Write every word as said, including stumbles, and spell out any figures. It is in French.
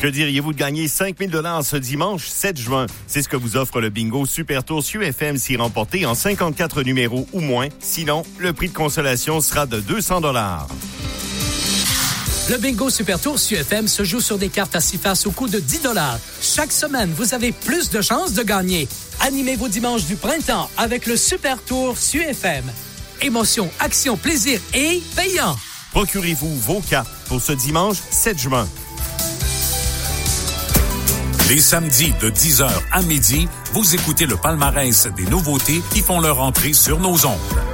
Que diriez-vous de gagner cinq mille dollars ce dimanche sept juin? C'est ce que vous offre le bingo Super Tour S U F M si remporté en cinquante-quatre numéros ou moins. Sinon, le prix de consolation sera de deux cents dollars. Le bingo Super Tour S U F M se joue sur des cartes à six faces au coût de dix dollars. Chaque semaine, vous avez plus de chances de gagner. Animez vos dimanches du printemps avec le Super Tour S U F M. Émotion, action, plaisir et payant. Procurez-vous vos cartes pour ce dimanche sept juin. Les samedis de dix heures à midi, vous écoutez le palmarès des nouveautés qui font leur entrée sur nos ondes.